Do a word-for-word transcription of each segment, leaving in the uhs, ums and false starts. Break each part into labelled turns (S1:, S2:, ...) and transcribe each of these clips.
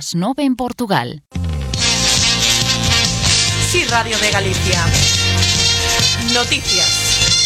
S1: las nove en Portugal.
S2: Sí, Radio de Galicia. Noticias.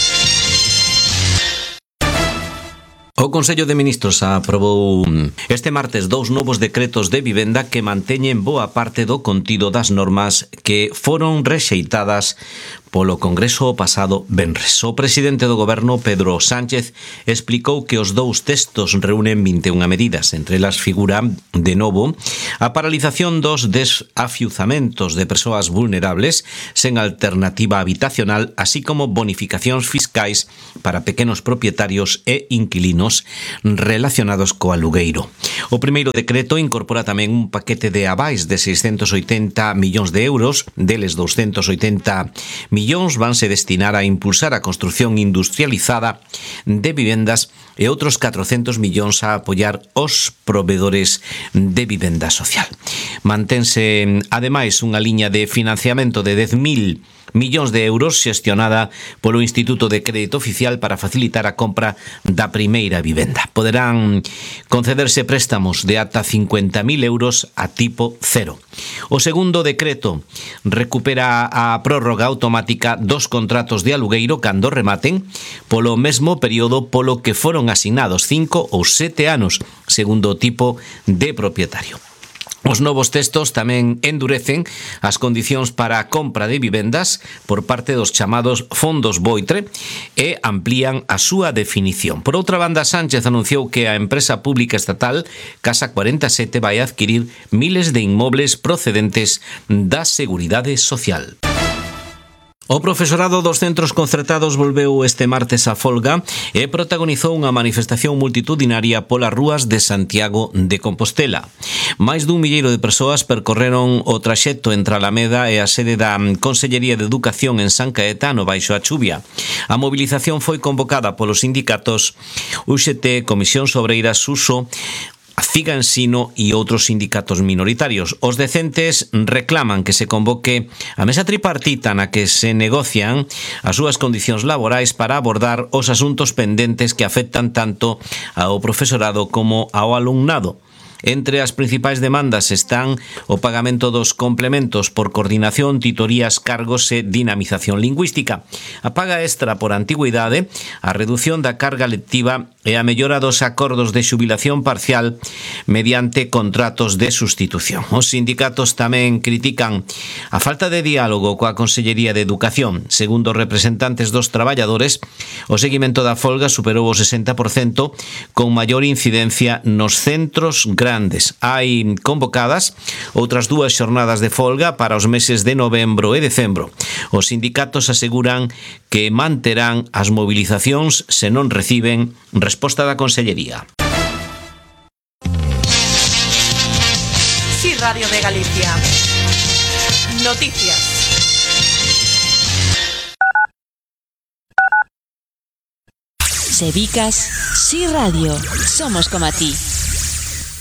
S3: O Consello de Ministros aprobou este martes dous novos decretos de vivenda que manteñen boa parte do contido das normas que foron rexeitadas polo Congreso o pasado venres. O presidente do Goberno, Pedro Sánchez, explicou que os dous textos reúnen vinte e unha medidas. Entre elas figura, de novo, a paralización dos desafiuzamentos de persoas vulnerables sen alternativa habitacional, así como bonificacións fiscais para pequenos propietarios e inquilinos relacionados co alugueiro. O primeiro decreto incorpora tamén un paquete de avais de seiscentos oitenta millóns de euros, deles doscentos oitenta millóns vanse destinar a impulsar a construción industrializada de vivendas e outros catrocentos millóns a apoiar os provedores de vivenda social. Mantense, ademais, unha liña de financiamento de dez mil millóns de euros xestionada polo Instituto de Crédito Oficial para facilitar a compra da primeira vivenda. Poderán concederse préstamos de ata cincuenta mil euros a tipo cero. O segundo decreto recupera a prórroga automática dos contratos de alugueiro cando rematen polo mesmo período polo que foron asignados, cinco ou sete anos, segundo o tipo de propietario. Os novos textos tamén endurecen as condicións para a compra de vivendas por parte dos chamados fondos Boitre e amplían a súa definición. Por outra banda, Sánchez anunciou que a empresa pública estatal Casa cuarenta e sete vai adquirir miles de inmobles procedentes da Seguridade Social. O profesorado dos centros concertados volveu este martes a folga e protagonizou unha manifestación multitudinaria polas rúas de Santiago de Compostela. Máis dun milleiro de persoas percorreron o traxecto entre a Alameda e a sede da Consellería de Educación en San Caetano baixo a chuvia. A movilización foi convocada polos sindicatos U X T, Comisión Obreira, Suso, Figa Ensino e outros sindicatos minoritarios. Os decentes reclaman que se convoque a mesa tripartita na que se negocian as súas condicións laborais para abordar os asuntos pendentes que afectan tanto ao profesorado como ao alumnado. Entre as principais demandas están o pagamento dos complementos por coordinación, titorías, cargos e dinamización lingüística, a paga extra por antigüidade, a redución da carga lectiva e a mellora dos acordos de xubilación parcial mediante contratos de sustitución. Os sindicatos tamén critican a falta de diálogo coa Consellería de Educación. Segundo os representantes dos traballadores, o seguimento da folga superou o sesenta por cento con maior incidencia nos centros grandes. Hai convocadas outras dúas xornadas de folga para os meses de novembro e decembro. Os sindicatos aseguran que manterán as movilizacións se non reciben resposta da Consellería.
S2: Sí, Radio de Galicia. Noticias.
S1: Sebicas, Sí Radio. Somos como a ti.